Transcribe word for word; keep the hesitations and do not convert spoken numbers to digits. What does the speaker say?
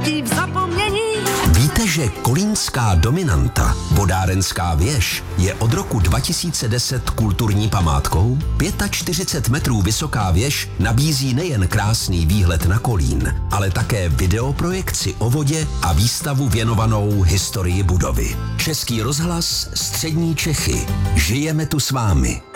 v zapomnění. Víte, že kolínská dominanta, vodárenská věž, je od roku dva tisíce deset kulturní památkou? čtyřicet pět metrů vysoká věž nabízí nejen krásný výhled na Kolín, ale také videoprojekci o vodě a výstavu věnovanou historii budovy. Český rozhlas, Střední Čechy. Žijeme tu s vámi.